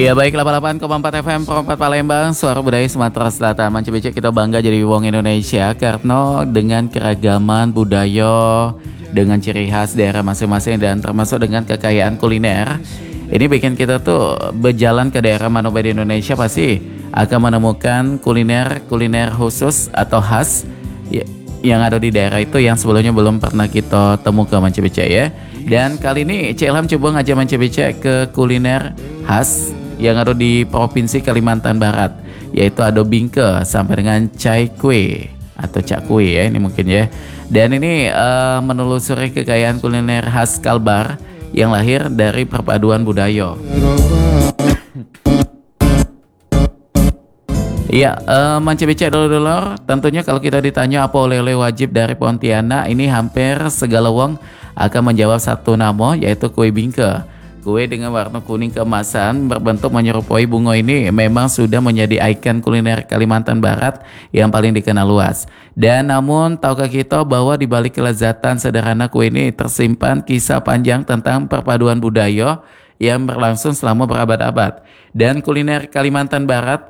Iya baik 88,4 FM Perempat Palembang, suara budaya Sumatera Selatan. Manca becek kita bangga jadi wong Indonesia karena dengan keragaman budaya, dengan ciri khas daerah masing-masing dan termasuk dengan kekayaan kuliner. Ini bikin kita tuh berjalan ke daerah manapun di Indonesia pasti akan menemukan kuliner khusus atau khas yang ada di daerah itu yang sebelumnya belum pernah kita temukan Manca becek ya. Dan kali ini Cik Ilham coba ngajak Manca becek ke kuliner khas yang ada di Provinsi Kalimantan Barat, yaitu ada bingke sampai dengan cai kue atau cak kue ya ini mungkin ya. Dan ini menelusuri kekayaan kuliner khas Kalbar yang lahir dari perpaduan budaya. Iya, Manca becek dulur-dulur, tentunya kalau kita ditanya apa oleh-oleh wajib dari Pontianak, ini hampir segala wong akan menjawab satu nama, yaitu kue bingke. Kue dengan warna kuning keemasan berbentuk menyerupai bunga ini memang sudah menjadi ikon kuliner Kalimantan Barat yang paling dikenal luas. Dan namun tahukah kita bahwa di balik kelezatan sederhana kue ini tersimpan kisah panjang tentang perpaduan budaya yang berlangsung selama berabad-abad. Dan kuliner Kalimantan Barat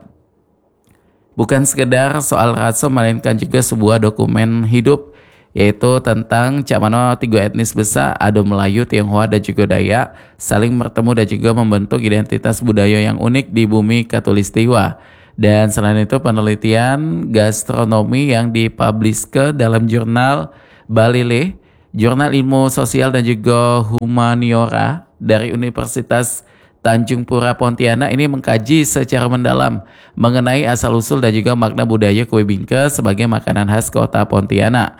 bukan sekedar soal rasa melainkan juga sebuah dokumen hidup, yaitu tentang cak mano tiga etnis besar, ada Melayu, Tionghoa dan juga Dayak saling bertemu dan juga membentuk identitas budaya yang unik di bumi Katulistiwa. Dan selain itu penelitian gastronomi yang dipublish ke dalam jurnal Balile, jurnal ilmu sosial dan juga humaniora dari Universitas Tanjung Pura Pontianak ini mengkaji secara mendalam mengenai asal-usul dan juga makna budaya kue bingke sebagai makanan khas kota Pontianak.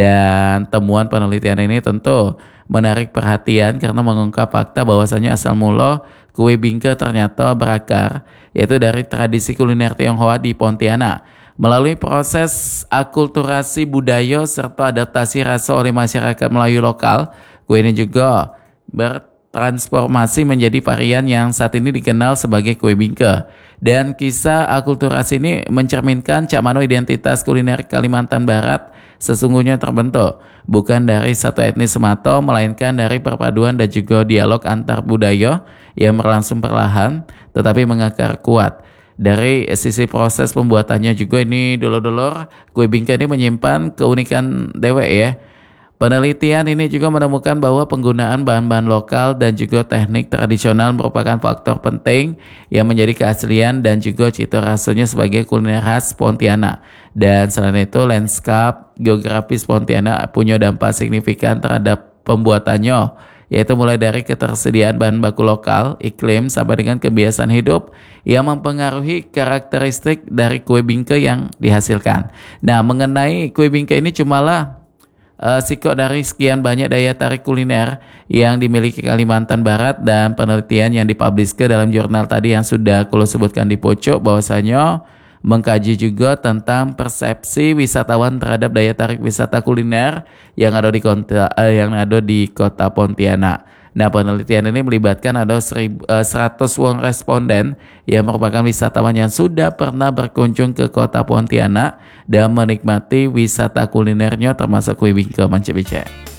Dan temuan penelitian ini tentu menarik perhatian karena mengungkap fakta bahwasanya asal mula kue bingke ternyata berakar yaitu dari tradisi kuliner Tionghoa di Pontianak. Melalui proses akulturasi budaya serta adaptasi rasa oleh masyarakat Melayu lokal, kue ini juga bertransformasi menjadi varian yang saat ini dikenal sebagai kue bingke. Dan kisah akulturasi ini mencerminkan cak mano identitas kuliner Kalimantan Barat sesungguhnya terbentuk bukan dari satu etnis semata, melainkan dari perpaduan dan juga dialog antar budaya yang berlangsung perlahan tetapi mengakar kuat. Dari sisi proses pembuatannya juga ini dulur-dulur, kue bingke ini menyimpan keunikan dewek ya. Penelitian ini juga menemukan bahwa penggunaan bahan-bahan lokal dan juga teknik tradisional merupakan faktor penting yang menjadi keaslian dan juga cita rasanya sebagai kuliner khas Pontianak. Dan selain itu, lanskap geografis Pontianak punya dampak signifikan terhadap pembuatannya, yaitu mulai dari ketersediaan bahan baku lokal, iklim, sampai dengan kebiasaan hidup yang mempengaruhi karakteristik dari kue bingke yang dihasilkan. Nah, mengenai kue bingke ini cumalah sikok dari sekian banyak daya tarik kuliner yang dimiliki Kalimantan Barat. Dan penelitian yang dipublish ke dalam jurnal tadi yang sudah aku sebutkan di pojok bahwasanya mengkaji juga tentang persepsi wisatawan terhadap daya tarik wisata kuliner yang ada di kota Pontianak. Nah, penelitian ini melibatkan ada 100 wong responden yang merupakan wisatawan yang sudah pernah berkunjung ke kota Pontianak dan menikmati wisata kulinernya termasuk kue bingke Manca becek.